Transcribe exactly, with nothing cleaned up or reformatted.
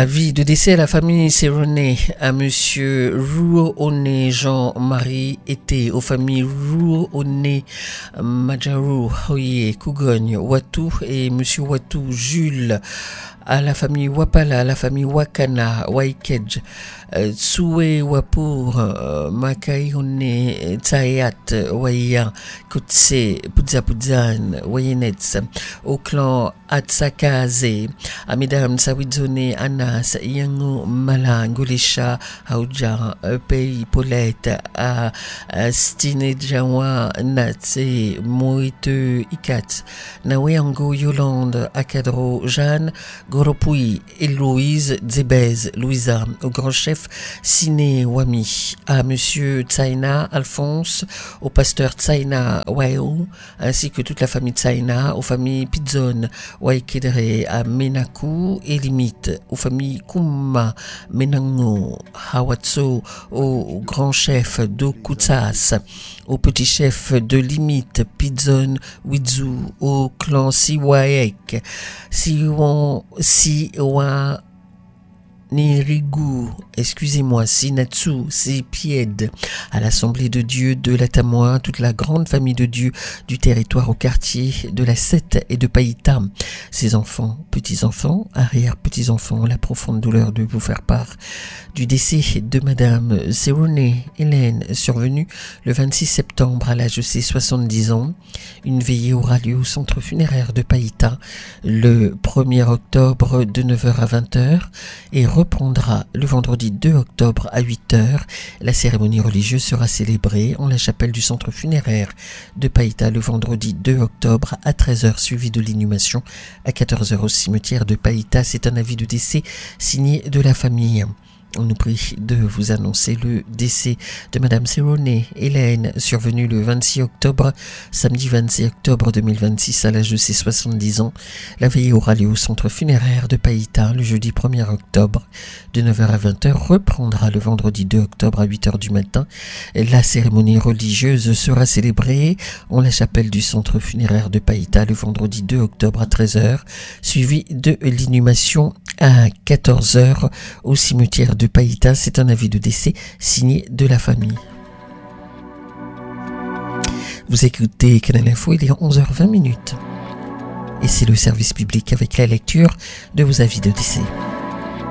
Avis de décès à la famille Seroné, à monsieur Rouoné Jean-Marie Été, aux familles Rouoné Majarou, Hoye, Kougogne, Watou et monsieur Watou Jules, à la famille Wapala, à la famille Wakana, Waikej, Tsoué Wapour, Makaïone, Tsayat, Waya, Kotse, Pudzapoudzan, Wayenetz, au clan Atsakaze, à mesdames Sawizone, Anas, Yango, Mala, Golisha, Aouja, Pays, Paulette, à Stine Djawa, Natse, Moite, Ikat, Naweango, Yolande, Akadro, Jeanne, Goropui, Héloïse, Zébez, Louisa, au grand chef Siné Wami, à monsieur Tsaina, Alphonse, au pasteur Tsaina Waeo, ainsi que toute la famille Tsaina, aux familles Pidzon, Waikedere, à Menaku et Limite, aux familles Kuma, Menango, Hawatso, au grand chef d'Okutsas, au petit chef de Limite, Pidzon, Wizu, au clan Siwaek, Siwan, Siwa, Nirigu, excusez-moi, Sinatsu, Sipied, à l'Assemblée de Dieu de l'Atamoa, toute la grande famille de Dieu du territoire au quartier de la Sette et de Païta, ses enfants, petits-enfants, arrière-petits-enfants, la profonde douleur de vous faire part du décès de Madame Seroné Hélène, survenue le vingt-six septembre à l'âge de ses soixante-dix ans. Une veillée aura lieu au centre funéraire de Païta le premier octobre de neuf heures à vingt heures et reprendra le vendredi deux octobre à huit heures. La cérémonie religieuse sera célébrée en la chapelle du centre funéraire de Païta le vendredi deux octobre à treize heures, suivi de l'inhumation à quatorze heures au cimetière de Païta. C'est un avis de décès signé de la famille. On nous prie de vous annoncer le décès de Madame Seroné Hélène, survenue le vingt-six octobre, samedi vingt-six octobre deux mille vingt-six à l'âge de ses soixante-dix ans. La veillée aura lieu au centre funéraire de Païta le jeudi premier octobre de neuf heures à vingt heures, reprendra le vendredi deux octobre à huit heures du matin. La cérémonie religieuse sera célébrée en la chapelle du centre funéraire de Païta le vendredi deux octobre à treize heures, suivi de l'inhumation à quatorze heures au cimetière de Païta. C'est un avis de décès signé de la famille. Vous écoutez Canal Info, il est onze heures vingt minutes. Et c'est le service public avec la lecture de vos avis de décès.